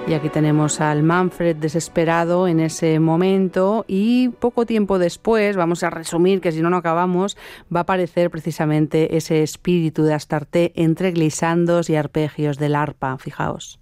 Y aquí tenemos al Manfred desesperado en ese momento, y poco tiempo después, vamos a resumir que si no, no acabamos, va a aparecer precisamente ese espíritu de Astarte entre glissandos y arpegios del arpa, fijaos.